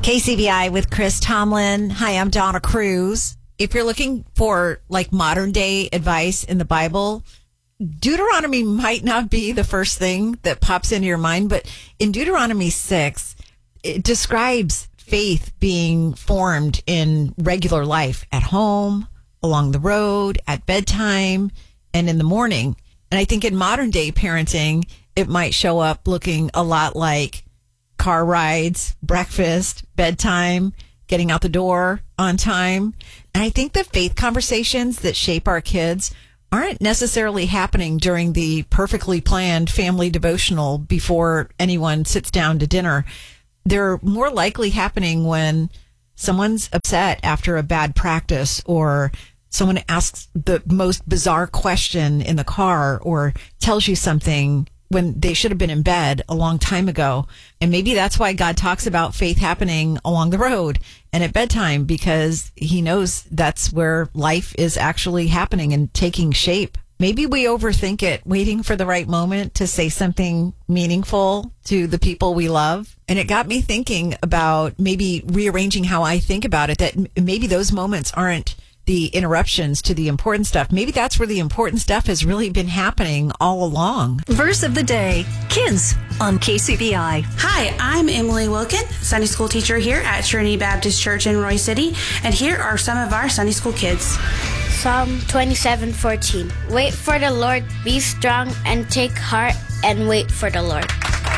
KCBI with Chris Tomlin. Hi, I'm Donna Cruz. If you're looking for like modern day advice in the Bible, Deuteronomy might not be the first thing that pops into your mind, but in Deuteronomy 6, it describes faith being formed in regular life, at home, along the road, at bedtime, and in the morning. And I think in modern day parenting, it might show up looking a lot like car rides, breakfast, bedtime, getting out the door on time. And I think the faith conversations that shape our kids aren't necessarily happening during the perfectly planned family devotional before anyone sits down to dinner. They're more likely happening when someone's upset after a bad practice, or someone asks the most bizarre question in the car, or tells you something when they should have been in bed a long time ago. And maybe that's why God talks about faith happening along the road and at bedtime, because he knows that's where life is actually happening and taking shape. Maybe we overthink it, waiting for the right moment to say something meaningful to the people we love. And it got me thinking about maybe rearranging how I think about it, that maybe those moments aren't the interruptions to the important stuff. Maybe that's where the important stuff has really been happening all along. Verse of the day, Kids on KCBI. Hi, I'm Emily Wilkin, Sunday school teacher here at Trinity Baptist Church in Roy City, and here are some of our Sunday school kids. Psalm 27:14. Wait for the Lord, be strong and take heart and wait for the Lord.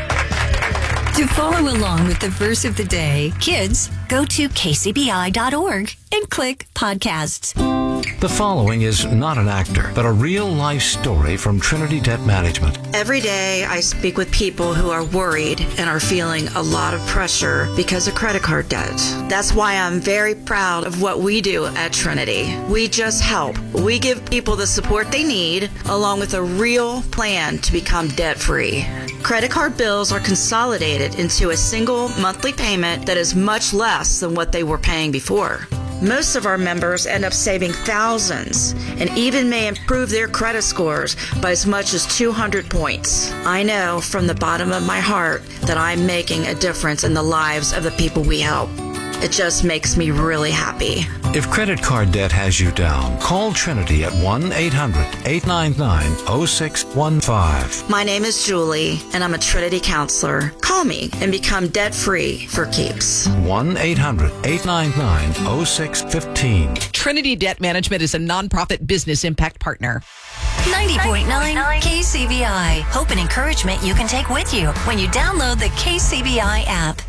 To follow along with the verse of the day, kids, go to kcbi.org and click podcasts. The following is not an actor, but a real-life story from Trinity Debt Management. Every day I speak with people who are worried and are feeling a lot of pressure because of credit card debt. That's why I'm very proud of what we do at Trinity. We just help. We give people the support they need, along with a real plan to become debt-free. Credit card bills are consolidated into a single monthly payment that is much less than what they were paying before. Most of our members end up saving thousands and even may improve their credit scores by as much as 200 points. I know from the bottom of my heart that I'm making a difference in the lives of the people we help. It just makes me really happy. If credit card debt has you down, call Trinity at 1-800-899-0615. My name is Julie, and I'm a Trinity counselor. Call me and become debt-free for keeps. 1-800-899-0615. Trinity Debt Management is a nonprofit business impact partner. 90.9 KCBI. Hope and encouragement you can take with you when you download the KCBI app.